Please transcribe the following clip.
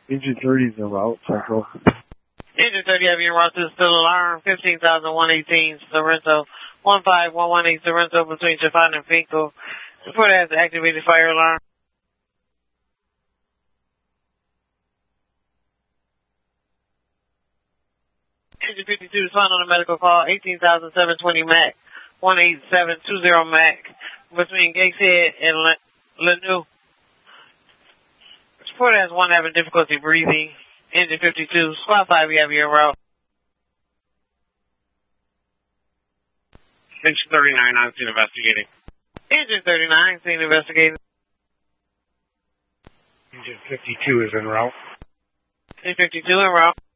Engine 30 is en route, Central. Engine 30, have you en route to the still alarm, 15,118, Sorrento, 15118 Sorrento between Chaffin and Finkel. Report has activated fire alarm. Engine 52 is found on a medical call, 18,720 MAC, 18720 MAC, between Gateshead and Lanou. Report has one having difficulty breathing. Engine 52, Squad 5, you have your route. Engine 39, I'm still investigating. Engine 39, seen investigating. Engine 52 is en route. Engine 52 en route.